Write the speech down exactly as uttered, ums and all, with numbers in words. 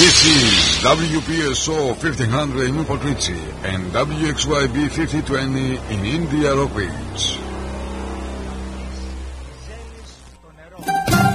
This is W P S O fifteen hundred in Newport Richie and W X Y B fifty twenty in India Rock Beach.